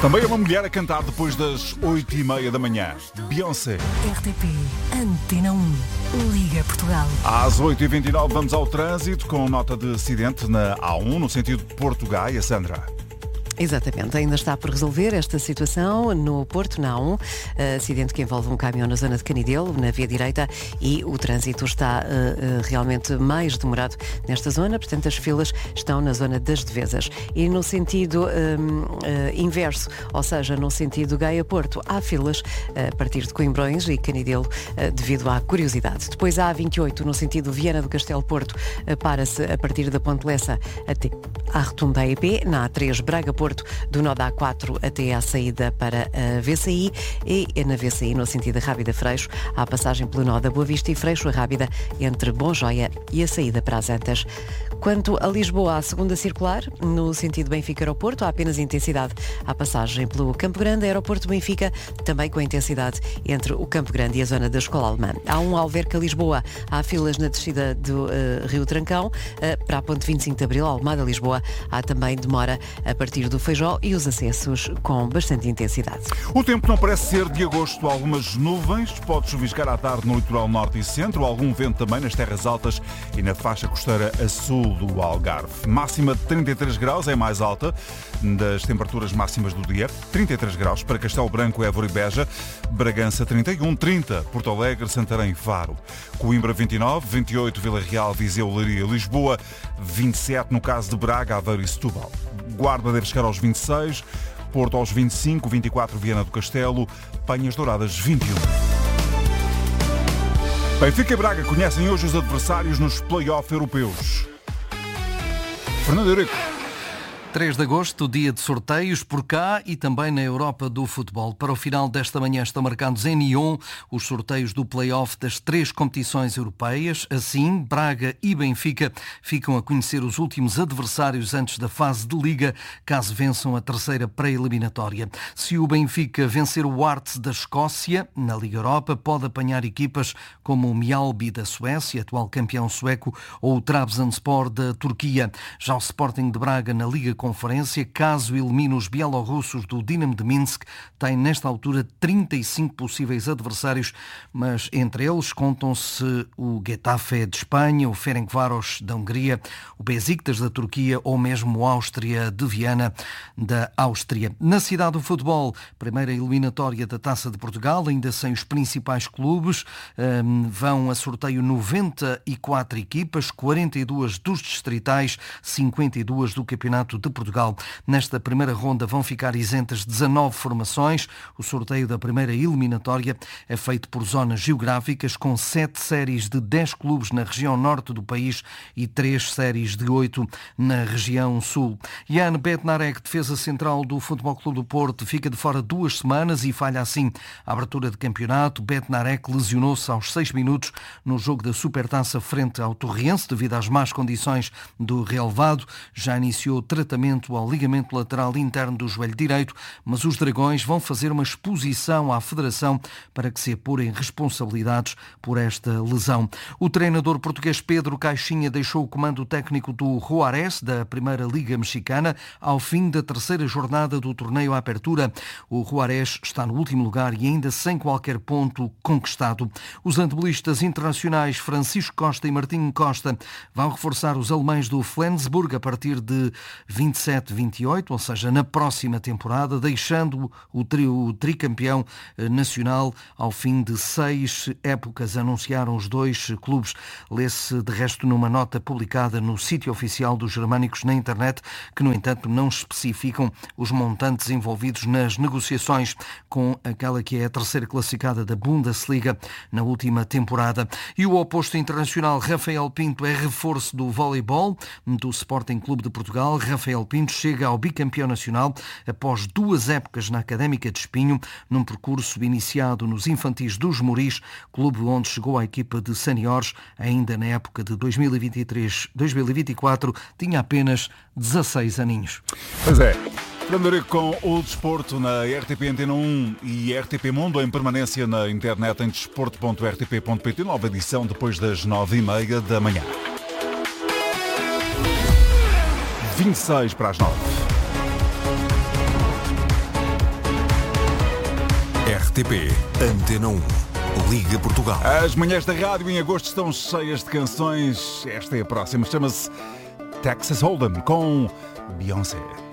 Também é uma mulher a cantar depois das 8h30 da manhã. Beyoncé. RTP Antena 1. Liga Portugal. Às 8h29 vamos ao trânsito com nota de acidente na A1, no sentido de Porto-Gaia. Sandra. Exatamente, ainda está por resolver esta situação no Porto, na A1, acidente que envolve um caminhão na zona de Canidelo, na via direita, e o trânsito está realmente mais demorado nesta zona, portanto as filas estão na zona das Devesas. E no sentido inverso, ou seja, no sentido Gaia-Porto, há filas a partir de Coimbrões e Canidelo devido à curiosidade. Depois há A28, no sentido Viana do Castelo-Porto, para-se a partir da Ponte Lessa até à Rotunda EP, na A3 Braga-Porto, do nó da A4 até à saída para a VCI, e na VCI, no sentido Rábida-Freixo, há a passagem pelo nó da Boa Vista e Freixo a Rábida entre Bom Joia e a saída para as Antas. Quanto a Lisboa, à segunda circular, no sentido Benfica-Aeroporto, há apenas intensidade à passagem pelo Campo Grande, aeroporto Benfica, também com intensidade entre o Campo Grande e a zona da Escola Alemã. Há um Alverca-Lisboa, há filas na descida do Rio Trancão, para a ponte 25 de Abril, Almada-Lisboa, há também demora a partir do Feijó e os acessos com bastante intensidade. O tempo não parece ser de agosto. Algumas nuvens, pode chuviscar à tarde no litoral norte e centro, algum vento também nas terras altas e na faixa costeira a sul do Algarve. Máxima de 33 graus, é mais alta das temperaturas máximas do dia. 33 graus para Castelo Branco, Évora e Beja. Bragança 31, 30 Porto Alegre, Santarém e Faro. Coimbra 29, 28 Vila Real, Viseu, Leiria, Lisboa. 27 no caso de Braga, Aveiro e Setúbal. Guarda deve chegar aos 26, Porto aos 25, 24 Viana do Castelo, Penhas Douradas 21. Benfica e Braga conhecem hoje os adversários nos play-off europeus. Fernando Eurico. 3 de agosto, dia de sorteios por cá e também na Europa do futebol. Para o final desta manhã estão marcados em Nyon os sorteios do play-off das 3 competições europeias. Assim, Braga e Benfica ficam a conhecer os últimos adversários antes da fase de Liga, caso vençam a terceira pré-eliminatória. Se o Benfica vencer o Hearts da Escócia, na Liga Europa, pode apanhar equipas como o Mjällby da Suécia, atual campeão sueco, ou o Trabzonspor da Turquia. Já o Sporting de Braga na Liga Conferência, caso elimine os bielorrussos do Dinamo de Minsk, tem nesta altura 35 possíveis adversários, mas entre eles contam-se o Getafe de Espanha, o Ferencváros da Hungria, o Besiktas da Turquia ou mesmo o Áustria de Viana da Áustria. Na cidade do futebol, primeira eliminatória da Taça de Portugal, ainda sem os principais clubes, vão a sorteio 94 equipas, 42 dos distritais, 52 do Campeonato de Portugal. Nesta primeira ronda vão ficar isentas 19 formações. O sorteio da primeira eliminatória é feito por zonas geográficas, com 7 séries de 10 clubes na região norte do país e 3 séries de 8 na região sul. Jan Bednarek, defesa central do Futebol Clube do Porto, fica de fora 2 semanas e falha assim a abertura de campeonato. Bednarek lesionou-se aos 6 minutos no jogo da Supertaça frente ao Torriense devido às más condições do relevado. Já iniciou tratamento ao ligamento lateral interno do joelho direito, mas os Dragões vão fazer uma exposição à Federação para que se apurem responsabilidades por esta lesão. O treinador português Pedro Caixinha deixou o comando técnico do Juárez, da Primeira Liga Mexicana, ao fim da terceira jornada do torneio Apertura. O Juárez está no último lugar e ainda sem qualquer ponto conquistado. Os handebolistas internacionais Francisco Costa e Martinho Costa vão reforçar os alemães do Flensburg a partir de 27-28, ou seja, na próxima temporada, deixando o tricampeão nacional ao fim de 6 épocas, anunciaram os 2 clubes. Lê-se, de resto, numa nota publicada no sítio oficial dos germânicos na internet, que, no entanto, não especificam os montantes envolvidos nas negociações com aquela que é a terceira classificada da Bundesliga na última temporada. E o oposto internacional, Rafael Pinto, é reforço do voleibol do Sporting Clube de Portugal. Rafael Pinto chega ao bicampeão nacional após 2 épocas na Académica de Espinho, num percurso iniciado nos infantis dos Moris, clube onde chegou à equipa de seniores ainda na época de 2023-2024, tinha apenas 16 aninhos. Pois é. Fernando com o desporto na RTP Antena 1 e RTP Mundo em permanência na internet em desporto.rtp.pt, nova edição depois das 9h30 da manhã. 26 para as 9. RTP Antena 1, Liga Portugal. As manhãs da rádio em agosto estão cheias de canções. Esta é a próxima, chama-se Texas Hold'em com Beyoncé.